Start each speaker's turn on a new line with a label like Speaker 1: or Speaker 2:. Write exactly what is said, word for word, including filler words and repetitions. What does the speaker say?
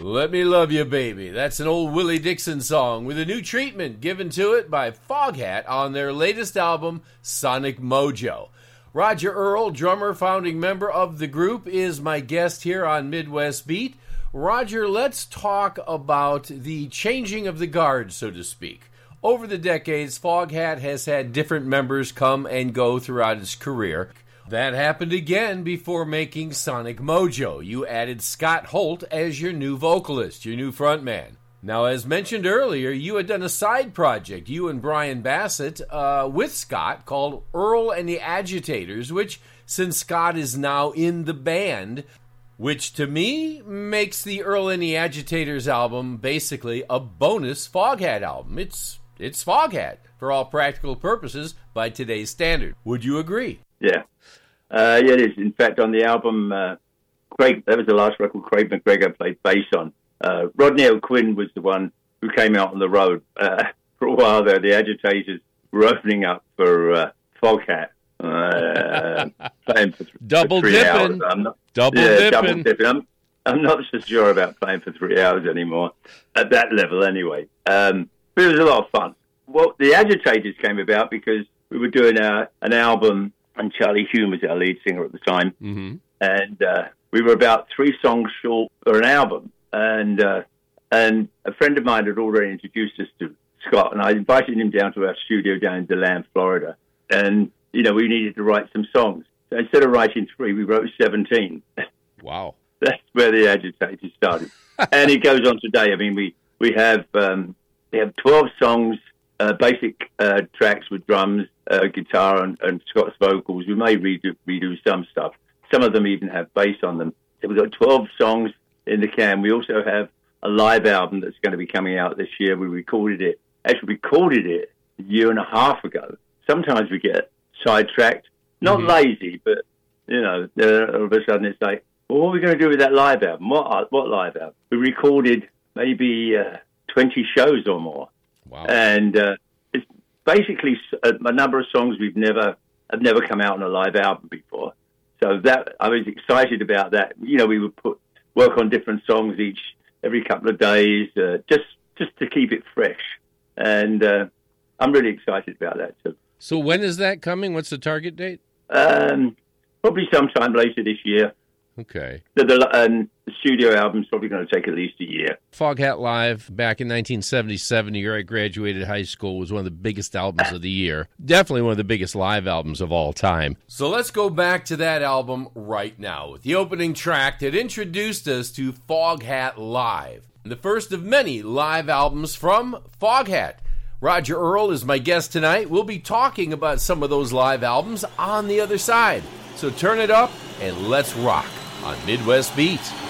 Speaker 1: Let Me Love You, Baby. That's an old Willie Dixon song with a new treatment given to it by Foghat on their latest album, Sonic Mojo. Roger Earl, drummer, founding member of the group, is my guest here on Midwest Beat. Roger, let's talk about the changing of the guard, so to speak. Over the decades, Foghat has had different members come and go throughout its career. That happened again before making Sonic Mojo. You added Scott Holt as your new vocalist, your new frontman. Now, as mentioned earlier, you had done a side project, you and Brian Bassett, uh, with Scott, called Earl and the Agitators, which, since Scott is now in the band, which to me makes the Earl and the Agitators album basically a bonus Foghat album. It's it's Foghat, for all practical purposes, by today's standard. Would you agree?
Speaker 2: Yeah. Uh, yeah, it is. In fact, on the album, uh, Craig, that was the last record Craig McGregor played bass on. Uh, Rodney O'Quinn was the one who came out on the road. Uh, for a while there, the Agitators were opening up for uh, Foghat. Uh, playing for, th-
Speaker 1: double
Speaker 2: for three
Speaker 1: dipping.
Speaker 2: hours. I'm not,
Speaker 1: double
Speaker 2: yeah,
Speaker 1: dipping.
Speaker 2: Double dipping. I'm, I'm not so sure about playing for three hours anymore, at that level anyway. Um, but it was a lot of fun. Well, the Agitators came about because we were doing a, an album, and Charlie Hume was our lead singer at the time.
Speaker 1: Mm-hmm.
Speaker 2: And uh, we were about three songs short for an album. And uh, and a friend of mine had already introduced us to Scott, and I invited him down to our studio down in DeLand, Florida. And, you know, we needed to write some songs. So instead of writing three, we wrote seventeen.
Speaker 1: Wow.
Speaker 2: That's where the Agitators started. And it goes on today. I mean, we, we have um, we have twelve songs, uh, basic uh, tracks with drums, uh, guitar, and, and Scott's vocals. We may redo, redo some stuff. Some of them even have bass on them. So we've got twelve songs in the can. We also have a live album that's going to be coming out this year. We recorded it, actually recorded it a year and a half ago. Sometimes we get sidetracked, not mm-hmm. lazy, but, you know, uh, all of a sudden it's like, well, what are we going to do with that live album? What what live album? We recorded maybe uh, twenty shows or more.
Speaker 1: Wow.
Speaker 2: And uh, it's basically a, a number of songs we've never have never come out on a live album before. So that I was excited about that. You know, we would put work on different songs each every couple of days, uh, just just to keep it fresh. And uh, I'm really excited about that too.
Speaker 1: So when is that coming? What's the target date?
Speaker 2: Um, probably sometime later this year.
Speaker 1: Okay.
Speaker 2: The, the, um, the studio album's probably going to take at least a year.
Speaker 1: Foghat Live, back in nineteen seventy-seven, the year I graduated high school, was one of the biggest albums of the year. Definitely one of the biggest live albums of all time. So let's go back to that album right now with the opening track that introduced us to Foghat Live, the first of many live albums from Foghat. Roger Earl is my guest tonight. We'll be talking about some of those live albums on the other side. So turn it up and let's rock on Midwest Beat.